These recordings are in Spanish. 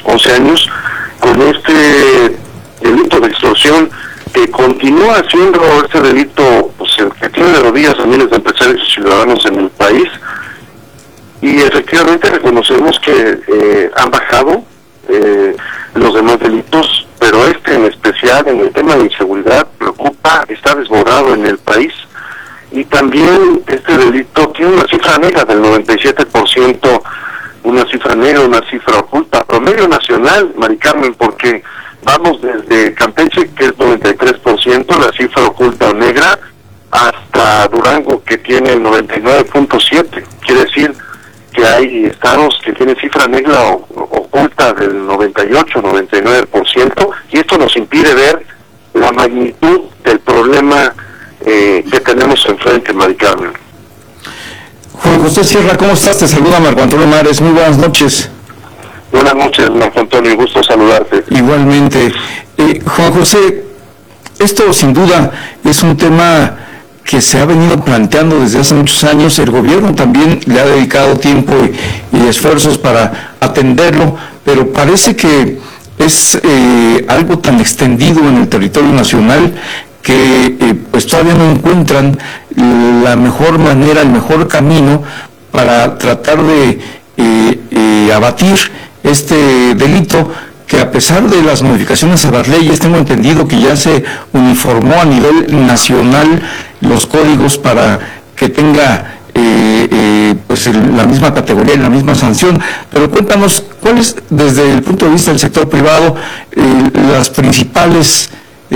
11 años, con este delito de extorsión, que continúa siendo este delito, pues, el que tiene de rodillas a miles de empresarios y ciudadanos en el país. Y efectivamente reconocemos que han bajado los demás delitos, pero este en especial, en el tema de inseguridad, preocupa, está desbordado en el país. Y también este delito tiene una cifra negra del 97%, una cifra negra, una cifra oculta, promedio nacional, Mari Carmen, porque vamos desde Campeche, que es 93%, la cifra oculta o negra, hasta Durango, que tiene el 99.7%. Quiere decir que hay estados que tienen cifra negra oculta del 98-99%, y esto nos impide ver la magnitud del problema que tenemos enfrente, Mari Carmen. Juan José Sierra, ¿cómo estás? Te saluda Marco Antonio Mares, muy buenas noches. Buenas noches, Marco Antonio, gusto saludarte. Igualmente. Juan José, esto sin duda es un tema que se ha venido planteando desde hace muchos años. El gobierno también le ha dedicado tiempo y esfuerzos para atenderlo, pero parece que es algo tan extendido en el territorio nacional que pues todavía no encuentran la mejor manera, el mejor camino para tratar de abatir este delito, que a pesar de las modificaciones a las leyes, tengo entendido que ya se uniformó a nivel nacional los códigos para que tenga pues la misma categoría y la misma sanción. Pero cuéntanos, ¿cuáles, desde el punto de vista del sector privado, las principales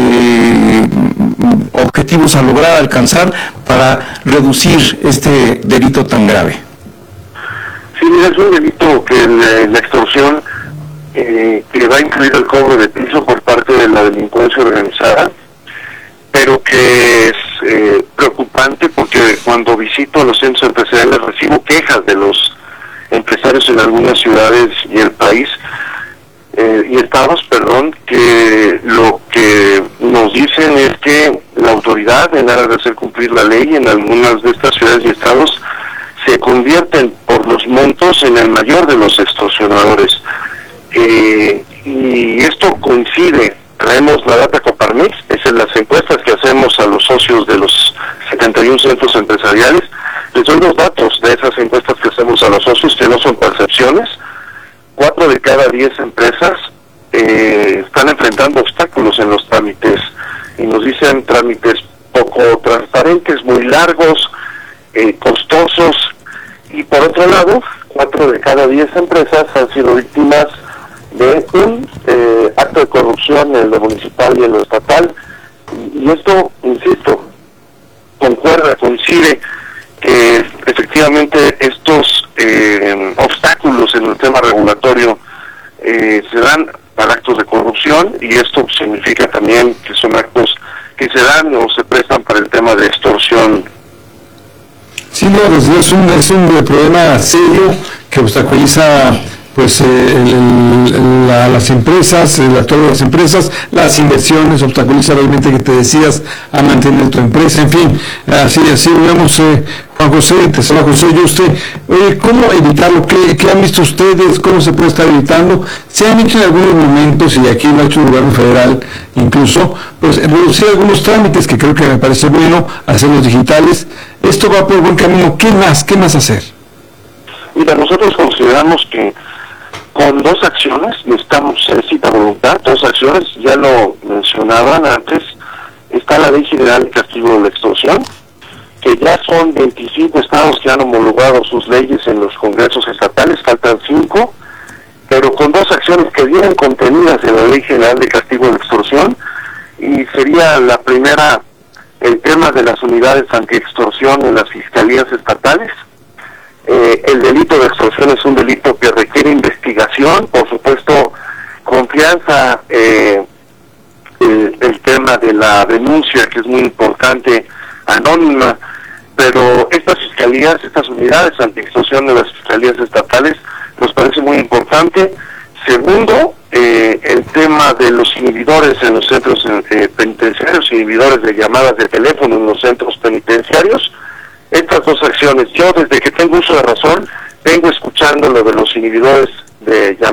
objetivos a lograr alcanzar para reducir este delito tan grave? Sí, mira, es un delito que la extorsión que va a incluir el cobro de piso por parte de la delincuencia organizada, pero que es preocupante porque cuando visito los centros empresariales recibo quejas de los empresarios en algunas ciudades y el país, y estados, que lo que nos dicen es que la autoridad, en aras de hacer cumplir la ley en algunas de estas ciudades y estados, se convierten por los montos en el mayor de los extorsionadores. Y esto coincide, traemos la data Coparmex, es en las encuestas que hacemos a los socios de los 71 centros empresariales. Les doy los datos de esas encuestas que hacemos a los socios, que no son percepciones. 4 de cada 10 empresas están enfrentando obstáculos en los trámites, y nos dicen trámites poco transparentes, muy largos, costosos. Y por otro lado, 4 de cada 10 empresas han sido víctimas de un acto de corrupción en lo municipal y en lo estatal. Y esto, insisto, coincide que efectivamente estos obstáculos en el tema regulatorio se dan para actos de corrupción, y esto significa también que son actos que se dan o se prestan para el tema de extorsión. Sí, no, es un problema serio que obstaculiza pues las empresas, el actuar de las empresas, las inversiones, obstaculiza realmente, que te decías, a mantener tu empresa, en fin, así vemos. Juan José, te saluda José Yuste. Oye, ¿cómo evitarlo? ¿Qué han visto ustedes? ¿Cómo se puede estar evitando? Se han hecho en algunos momentos, y aquí lo ha hecho el gobierno federal incluso, pues reducir algunos trámites, que creo que me parece bueno, hacerlos digitales. Esto va por buen camino. ¿Qué más hacer? Mira, nosotros consideramos que con 2 acciones, necesita voluntad, 2 acciones, ya lo mencionaban antes. Está la Ley General de Castigo de la Extorsión, que ya son 25 estados que han homologado sus leyes en los congresos estatales, faltan 5, pero con 2 acciones que vienen contenidas en la Ley General de Castigo de la Extorsión. Y sería la primera, el tema de las unidades antiextorsión en las fiscalías estatales. El delito de extorsión es un delito que requiere investigación, por supuesto, confianza, el tema de la denuncia, que es muy importante, anónima, pero estas fiscalías, estas unidades antiextorsión de las fiscalías estatales, nos parece muy importante. Segundo, el tema de los inhibidores en los centros penitenciarios, inhibidores de llamadas de teléfono en los centros penitenciarios. Estas 2 acciones, yo desde que tengo uso de razón, vengo escuchando lo de los inhibidores de llamadas